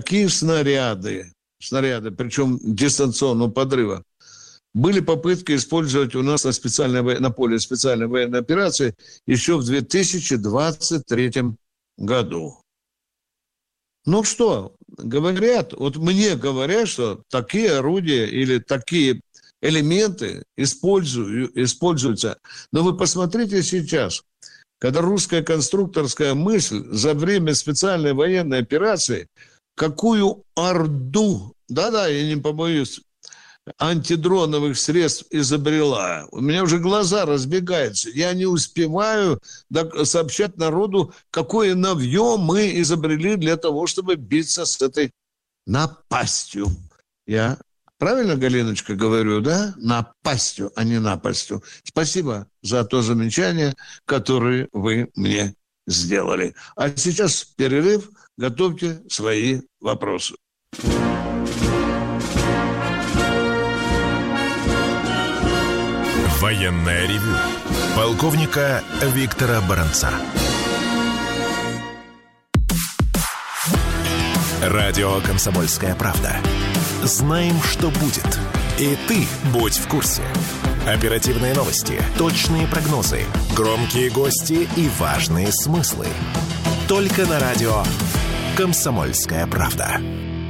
такие снаряды, причем дистанционного подрыва. Были попытки использовать у нас на поле специальной военной операции еще в 2023 году. Ну что, говорят, вот мне говорят, что такие орудия или такие элементы используются. Но вы посмотрите сейчас, когда русская конструкторская мысль за время специальной военной операции какую орду, я не побоюсь, антидроновых средств изобрела. У меня уже глаза разбегаются. Я не успеваю сообщать народу, какое навье мы изобрели для того, чтобы биться с этой напастью. Я правильно, Галиночка, говорю, да? Напастью, а не напастью. Спасибо за то замечание, которое вы мне сделали. А сейчас перерыв. Готовьте свои вопросы. Военное ревю полковника Виктора Баранца. Радио «Комсомольская правда». Знаем, что будет. И ты будь в курсе. Оперативные новости, точные прогнозы, громкие гости и важные смыслы. Только на радио «Комсомольская правда».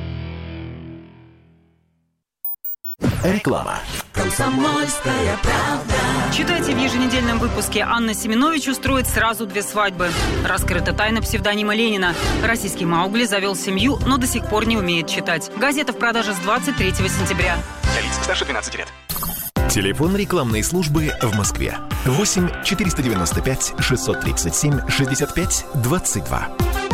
Реклама. «Комсомольская правда». Читайте в еженедельном выпуске. Анна Семенович устроит сразу 2 свадьбы. Раскрыта тайна псевдонима Ленина. Российский Маугли завел семью, но до сих пор не умеет читать. Газета в продаже с 23 сентября. Для лиц старше 12 лет. Телефон рекламной службы в Москве. 8 495 637 65 22.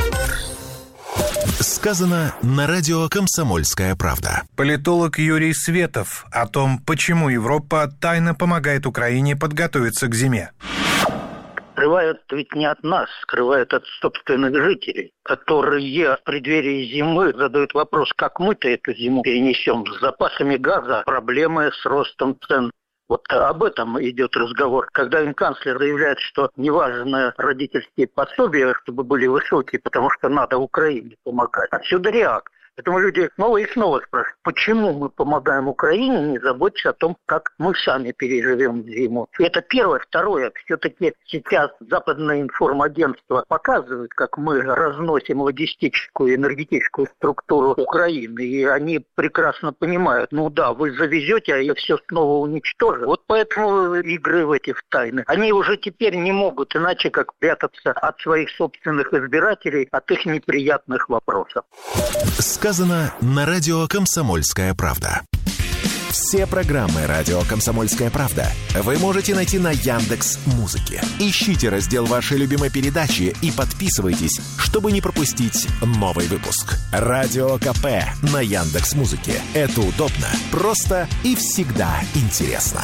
Сказано на радио «Комсомольская правда». Политолог Юрий Светов о том, почему Европа тайно помогает Украине подготовиться к зиме. Скрывают ведь не от нас, скрывают от собственных жителей, которые в преддверии зимы задают вопрос, как мы-то эту зиму перенесем с запасами газа, проблемы с ростом цен. Вот об этом идет разговор. Когда им канцлер заявляет, что неважно родительские пособия, чтобы были высокие, потому что надо Украине помогать. Отсюда реакция. Поэтому люди снова и снова спрашивают, почему мы помогаем Украине, не заботясь о том, как мы сами переживем зиму. И это первое. Второе. Все-таки сейчас западное информагентство показывает, как мы разносим логистическую и энергетическую структуру Украины. И они прекрасно понимают, вы завезете, а я все снова уничтожу. Вот поэтому игры в эти тайны. Они уже теперь не могут иначе, как прятаться от своих собственных избирателей, от их неприятных вопросов. Сказано на радио «Комсомольская правда». Все программы радио «Комсомольская правда» вы можете найти на Яндекс.Музыке. Ищите раздел вашей любимой передачи и подписывайтесь, чтобы не пропустить новый выпуск. Радио КП на Яндекс.Музыке. Это удобно, просто и всегда интересно.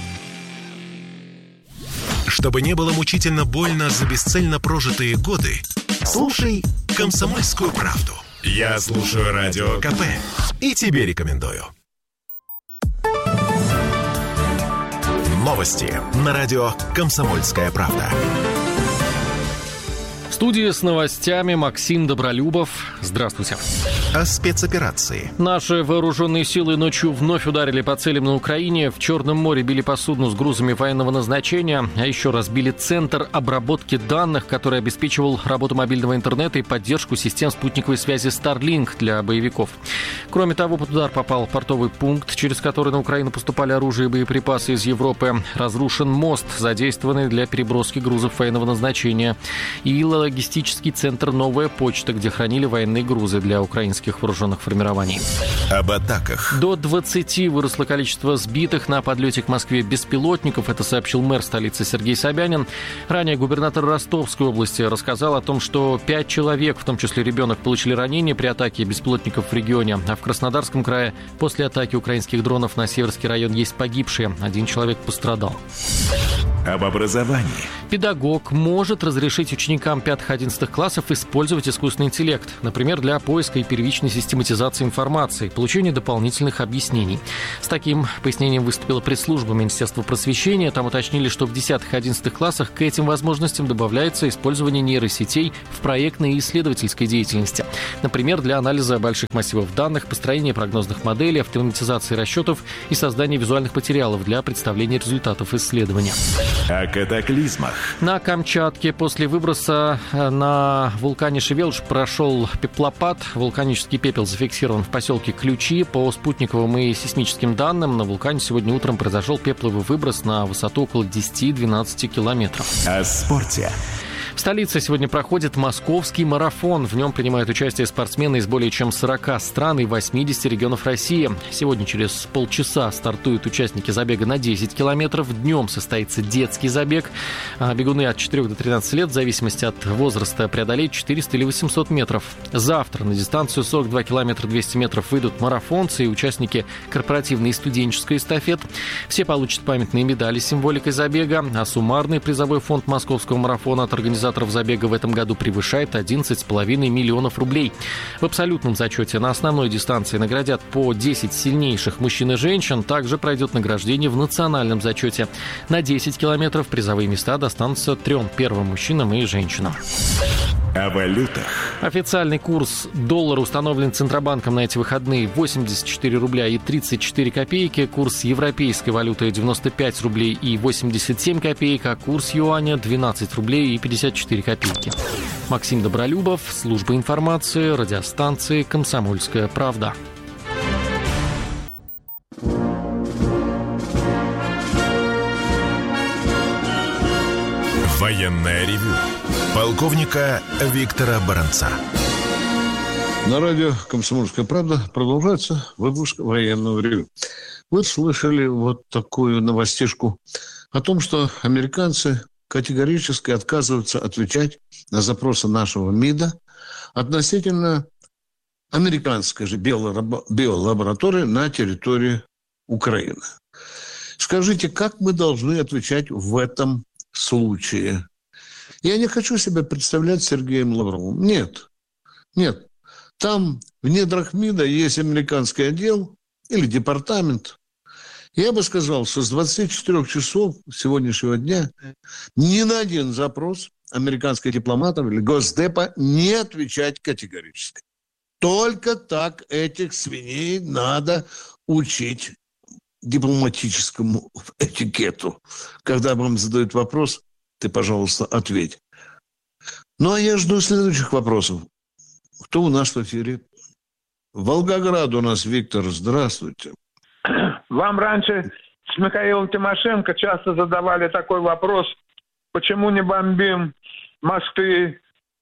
Чтобы не было мучительно больно за бесцельно прожитые годы, слушай «Комсомольскую правду». Я слушаю Радио КП и тебе рекомендую. Новости на радио «Комсомольская правда». В студии с новостями Максим Добролюбов. Здравствуйте. О спецоперации. Наши вооруженные силы ночью вновь ударили по целям на Украине. В Черном море били по судну с грузами военного назначения. А еще разбили центр обработки данных, который обеспечивал работу мобильного интернета и поддержку систем спутниковой связи Starlink для боевиков. Кроме того, под удар попал портовый пункт, через который на Украину поступали оружие и боеприпасы из Европы. Разрушен мост, задействованный для переброски грузов военного назначения. И логистический центр «Новая почта», где хранили военные грузы для украинских вооруженных формирований. Об атаках. До 20 выросло количество сбитых на подлете к Москве беспилотников. Это сообщил мэр столицы Сергей Собянин. Ранее губернатор Ростовской области рассказал о том, что 5 человек, в том числе ребенок, получили ранения при атаке беспилотников в регионе. А в Краснодарском крае после атаки украинских дронов на Северский район есть погибшие. 1 человек пострадал. об образовании. Педагог может разрешить ученикам 5-11 классов использовать искусственный интеллект, например, для поиска и первичной систематизации информации, получения дополнительных объяснений. С таким пояснением выступила пресс-служба Министерства просвещения. Там уточнили, что в 10-11 классах к этим возможностям добавляется использование нейросетей в проектной и исследовательской деятельности. Например, для анализа больших массивов данных, построения прогнозных моделей, автоматизации расчетов и создания визуальных материалов для представления результатов исследования. О катаклизмах. На Камчатке после выброса на вулкане Шевелуш прошел пеплопад. Вулканический пепел зафиксирован в поселке Ключи. По спутниковым и сейсмическим данным, на вулкане сегодня утром произошел пепловый выброс на высоту около 10-12 километров. О спорте. В столице сегодня проходит московский марафон. В нем принимают участие спортсмены из более чем 40 стран и 80 регионов России. Сегодня через полчаса стартуют участники забега на 10 километров. Днем состоится детский забег. Бегуны от 4 до 13 лет, в зависимости от возраста, преодолеют 400 или 800 метров. Завтра на дистанцию 42 километра 200 метров выйдут марафонцы и участники корпоративной и студенческой эстафет. Все получат памятные медали с символикой забега, а суммарный призовой фонд московского марафона от организаторов забега в этом году превышает 11,5 миллионов рублей. В абсолютном зачете на основной дистанции наградят по 10 сильнейших мужчин и женщин. Также пройдет награждение в национальном зачете. На 10 километров призовые места достанутся 3 первым мужчинам и женщинам. О валютах. Официальный курс доллара установлен Центробанком на эти выходные 84 рубля и 34 копейки. Курс европейской валюты 95 рублей и 87 копеек, а курс юаня 12 рублей и 54 копейки. Максим Добролюбов, служба информации, радиостанции «Комсомольская правда». Военное ревю полковника Виктора Баранца. На радио «Комсомольская правда» продолжается выпуск военного ревю. Вы слышали вот такую новостишку о том, что американцы категорически отказываются отвечать на запросы нашего МИДа относительно американской же биолаборатории на территории Украины. Скажите, как мы должны отвечать в этом случае? Я не хочу себя представлять Сергеем Лавровым. Нет. Там в недрах МИДа есть американский отдел или департамент. Я бы сказал, что с 24 часов сегодняшнего дня ни на один запрос американских дипломатов или Госдепа не отвечать категорически. Только так этих свиней надо учить дипломатическому этикету. Когда вам задают вопрос, ты, пожалуйста, ответь. Ну, а я жду следующих вопросов. Кто у нас в эфире? Волгоград у нас, Виктор, здравствуйте. Вам раньше с Михаилом Тимошенко часто задавали такой вопрос, почему не бомбим мосты,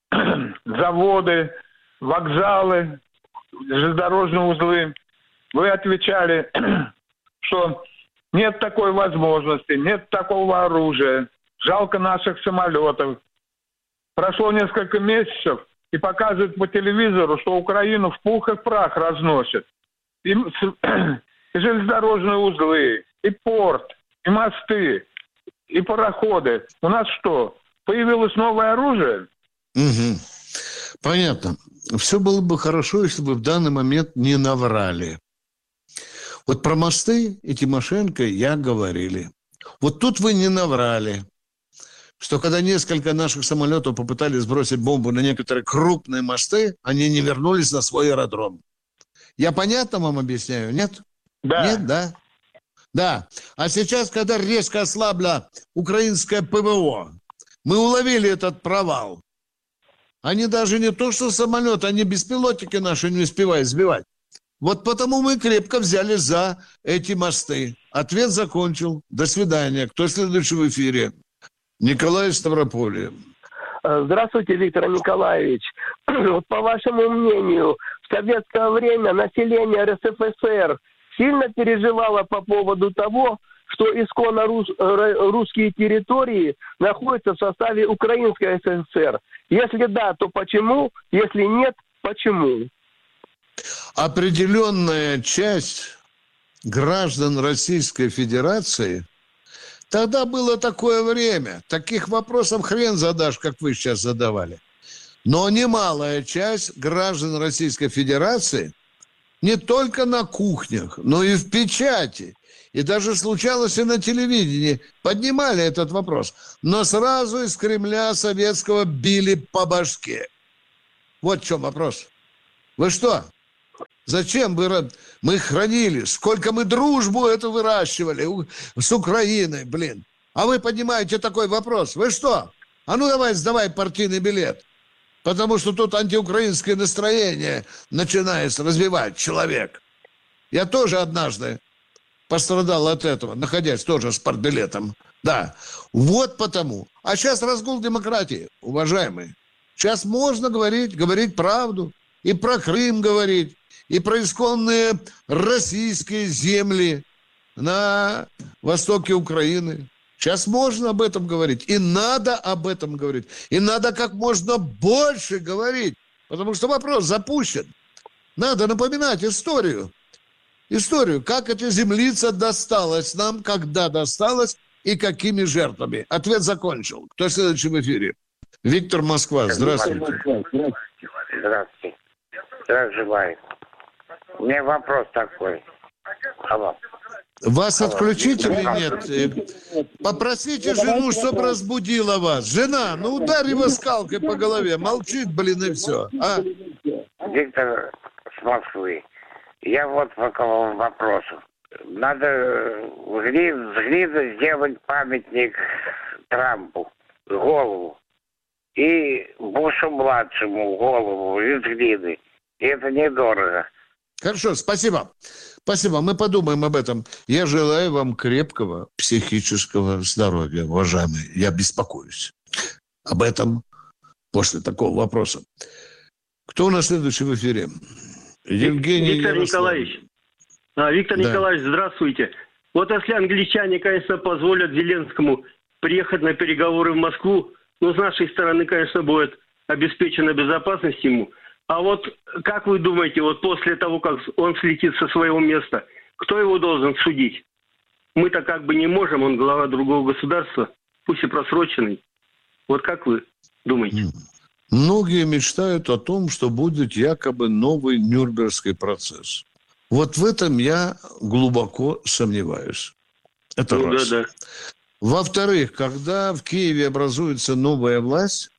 заводы, вокзалы, железнодорожные узлы. Вы отвечали, что нет такой возможности, нет такого оружия, жалко наших самолетов. Прошло несколько месяцев, и показывают по телевизору, что Украину в пух и в прах разносят. И железнодорожные узлы, и порт, и мосты, и пароходы. У нас что, появилось новое оружие? Угу. Понятно. Все было бы хорошо, если бы в данный момент не наврали. Вот про мосты и Тимошенко я говорили. Вот тут вы не наврали, что когда несколько наших самолетов попытались сбросить бомбу на некоторые крупные мосты, они не вернулись на свой аэродром. Я понятно вам объясняю, нет? Да. Нет, да? Да. А сейчас, когда резко ослабло украинское ПВО, мы уловили этот провал. Они даже не то, что самолеты, они беспилотники наши не успевают сбивать. Вот потому мы крепко взялись за эти мосты. Ответ закончил. До свидания. Кто следующий в эфире? Николай Ставрополье. Здравствуйте, Виктор Николаевич. Вот по вашему мнению, в советское время население РСФСР сильно переживало по поводу того, что исконно русские территории находятся в составе Украинской ССР. Если да, то почему? Если нет, почему? Определенная часть граждан Российской Федерации Тогда было такое время. Таких вопросов хрен задашь, как вы сейчас задавали. Но немалая часть граждан Российской Федерации не только на кухнях, но и в печати. И даже случалось и на телевидении. Поднимали этот вопрос. Но сразу из Кремля советского били по башке. Вот в чем вопрос. Вы что? Зачем мы хранили? Сколько мы дружбу эту выращивали с Украиной, блин. А вы поднимаете такой вопрос. Вы что? А ну давай, сдавай партийный билет. Потому что тут антиукраинское настроение начинает развивать человек. Я тоже однажды пострадал от этого, находясь тоже с партбилетом. Да, вот потому. А сейчас разгул демократии, уважаемые. Сейчас можно говорить правду. И про Крым говорить, и про исконные российские земли на востоке Украины. Сейчас можно об этом говорить. И надо об этом говорить. И надо как можно больше говорить. Потому что вопрос запущен. Надо напоминать историю. Историю, как эта землица досталась нам, когда досталась и какими жертвами. Ответ закончил. Кто следующий в эфире? Виктор, Москва. Здравствуйте. Здравствуйте. Здравия желаю. У меня вопрос такой. Алло. Вас отключить или нет? Попросите жену, чтобы разбудила вас. Жена, ну ударь его скалкой по голове. Молчит, блин, и все. А? Виктор с Москвы. Я вот по какому вопросу. Надо с глины сделать памятник Трампу, голову. И Бушу-младшему голову из глины. И это недорого. Хорошо, спасибо. Спасибо, мы подумаем об этом. Я желаю вам крепкого психического здоровья, уважаемые. Я беспокоюсь об этом после такого вопроса. Кто у нас следующий в эфире? Евгений Виктор Николаевич. Виктор Николаевич, здравствуйте. Вот если англичане, конечно, позволят Зеленскому приехать на переговоры в Москву, но с нашей стороны, конечно, будет обеспечена безопасность ему. А вот как вы думаете, вот после того, как он слетит со своего места, кто его должен судить? Мы-то как бы не можем, он глава другого государства, пусть и просроченный. Вот как вы думаете? Многие мечтают о том, что будет якобы новый Нюрнбергский процесс. Вот в этом я глубоко сомневаюсь. Это раз. Да. Во-вторых, когда в Киеве образуется новая власть,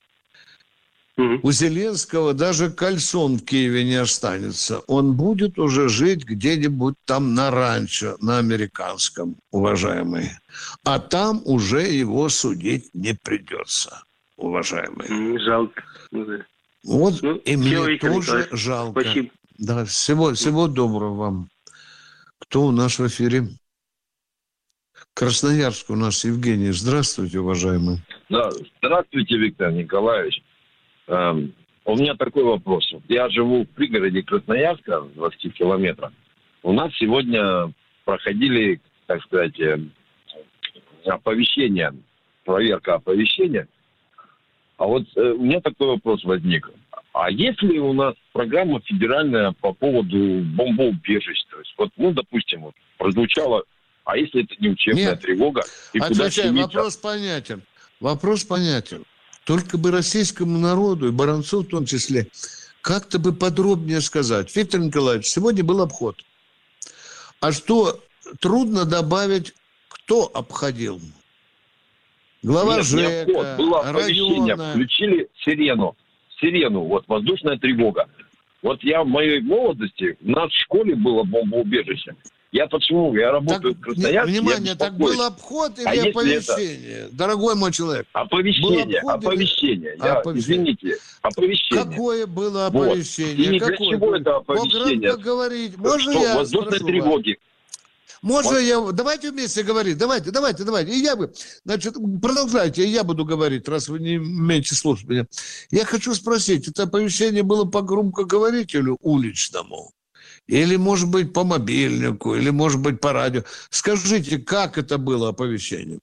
у Зеленского даже кальсон в Киеве не останется. Он будет уже жить где-нибудь там на ранчо, на американском, уважаемые. А там уже его судить не придется, уважаемые. Жалко. Вот и мне тоже жалко. Спасибо. Да, всего доброго вам. Кто у нас в эфире? Красноярск у нас Евгений. Здравствуйте, уважаемый. Да, здравствуйте, Виктор Николаевич. У меня такой вопрос. Я живу в пригороде Красноярска, в 20 километрах. У нас сегодня проходили, так сказать, оповещения, проверка оповещения. А вот у меня такой вопрос возник. А есть ли у нас программа федеральная по поводу бомбоубежищ? То есть, вот, ну, допустим, вот, прозвучало, а если это не учебная тревога? И отвечаем, вопрос понятен. Только бы российскому народу, и Баранцу в том числе, как-то бы подробнее сказать. Виктор Николаевич, сегодня был обход. А что трудно добавить, кто обходил? Глава ЖЭКа, было оповещение, района. Включили сирену, вот воздушная тревога. Вот я в моей молодости, у нас в школе было бомбоубежище. Я работаю в Красноярске. Внимание, так был обход или оповещение? Дорогой мой человек. Оповещение. Извините, оповещение. Какое было оповещение? Вот. И для чего это оповещение? Говорить. Можно что, я воздушной тревоги. Можно я... Давайте вместе говорить. Давайте. И я бы... Значит, продолжайте, и я буду говорить, раз вы не умеете слушать меня. Я хочу спросить, это оповещение было по громкоговорителю уличному? Или, может быть, по мобильнику, или, может быть, по радио. Скажите, как это было оповещение?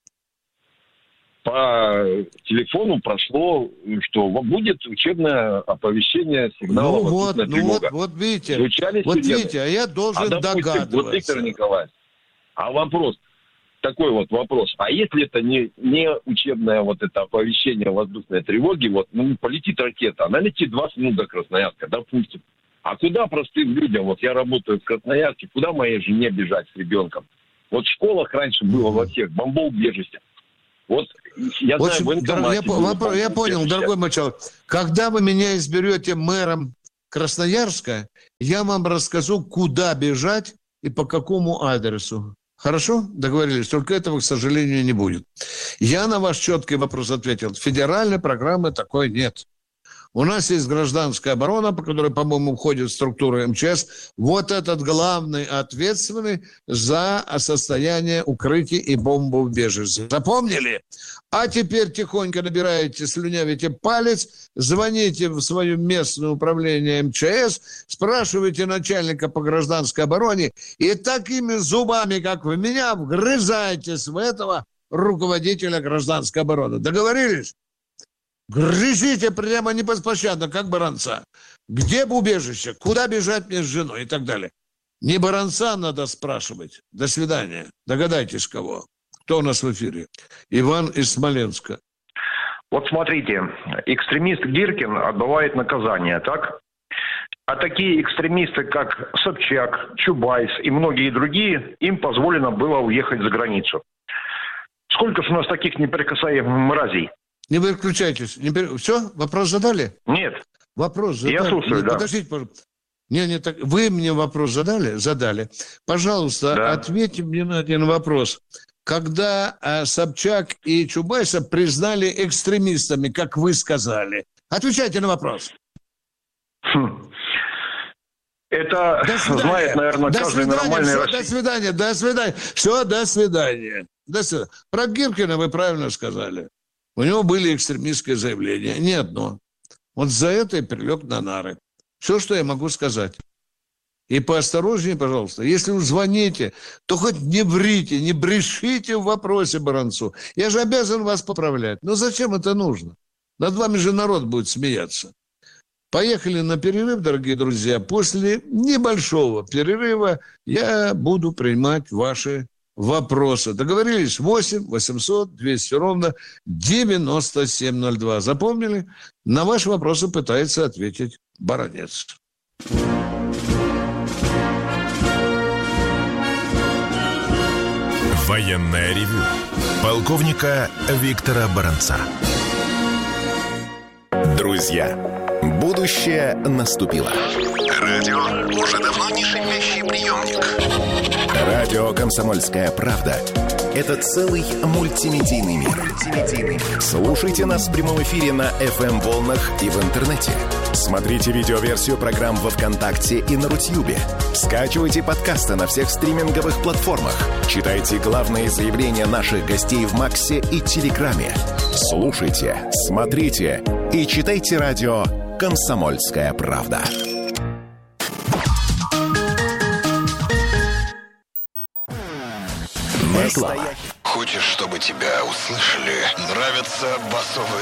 По телефону прошло, что будет учебное оповещение сигнала воздушная тревога. Вот видите, а я должен догадываться. Вот, Виктор Николаевич, а вопрос. такой вот вопрос. А если это не учебное вот это оповещение воздушной тревоги, вот, полетит ракета, она летит 20 минут до Красноярска, допустим. А куда простым людям, вот я работаю в Красноярске, куда моей жене бежать с ребенком? Вот в школах раньше было во всех бомбоубежищах. Вот я знаю, в военкомате... Я понял, дорогой мой человек. Когда вы меня изберете мэром Красноярска, я вам расскажу, куда бежать и по какому адресу. Хорошо? Договорились. Только этого, к сожалению, не будет. Я на ваш четкий вопрос ответил. Федеральной программы такой нет. У нас есть гражданская оборона, по которой, по-моему, входит в структуру МЧС. Вот этот главный ответственный за состояние укрытий и бомбоубежищ. Запомнили? А теперь тихонько набираете, слюнявите палец, звоните в свое местное управление МЧС, спрашиваете начальника по гражданской обороне и такими зубами, как вы меня, вгрызаетесь в этого руководителя гражданской обороны. Договорились? Грызите прямо непоспощадно, как баранца. Где убежище? Куда бежать мне с женой и так далее. Не баранца надо спрашивать. До свидания. Догадайтесь, кого. Кто у нас в эфире? Иван из Смоленска. Вот смотрите, экстремист Гиркин отбывает наказание, так? А такие экстремисты, как Собчак, Чубайс и многие другие, им позволено было уехать за границу. Сколько же у нас таких неприкасаемых мразей? Не выключайтесь. Все? Вопрос задали? Нет. Вопрос задали. Я слушаю, да. Подождите, пожалуйста. Так вы мне вопрос задали? Задали. Пожалуйста, да. Ответьте мне на один вопрос. Когда Собчак и Чубайса признали экстремистами, как вы сказали? Отвечайте на вопрос. Это знает, наверное, каждый нормальный россиянин. До свидания. Все, до свидания. Про Гиркина вы правильно сказали. У него были экстремистские заявления. Не одно. Вот за это и прилег на нары. Все, что я могу сказать. И поосторожнее, пожалуйста. Если уж звоните, то хоть не врите, не брешите в вопросе баранцу. Я же обязан вас поправлять. Но зачем это нужно? Над вами же народ будет смеяться. Поехали на перерыв, дорогие друзья. После небольшого перерыва я буду принимать ваши вопросы. Договорились? 8 800 200 ровно 9702. Запомнили? На ваши вопросы пытается ответить Баранец. Военное ревю полковника Виктора Баранца. Друзья, будущее наступило. Радио уже давно не шипящий приемник. Радио «Комсомольская правда» — это целый мультимедийный мир. Слушайте нас в прямом эфире на FM-волнах и в интернете. Смотрите видеоверсию программ во ВКонтакте и на Рутьюбе. Скачивайте подкасты на всех стриминговых платформах. Читайте главные заявления наших гостей в Максе и Телеграме. Слушайте, смотрите и читайте радио «Комсомольская правда». Хочешь, чтобы тебя услышали? Нравятся басовые